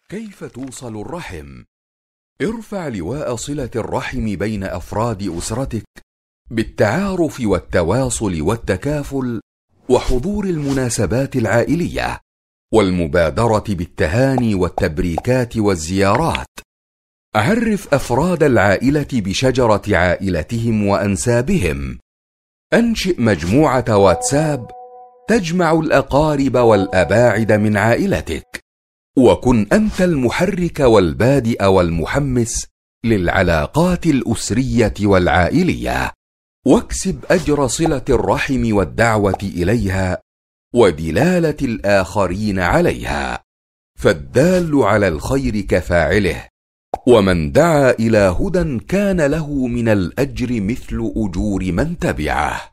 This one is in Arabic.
كيف توصل الرحم؟ ارفع لواء صلة الرحم بين أفراد أسرتك بالتعارف والتواصل والتكافل وحضور المناسبات العائلية والمبادرة بالتهاني والتبريكات والزيارات. عرف أفراد العائلة بشجرة عائلتهم وأنسابهم. أنشئ مجموعة واتساب تجمع الأقارب والأباعد من عائلتك، وكن أنت المحرك والبادئ والمحمس للعلاقات الأسرية والعائلية، واكسب أجر صلة الرحم والدعوة إليها ودلالة الآخرين عليها، فالدال على الخير كفاعله، ومن دعا إلى هدى كان له من الأجر مثل أجور من تبعه.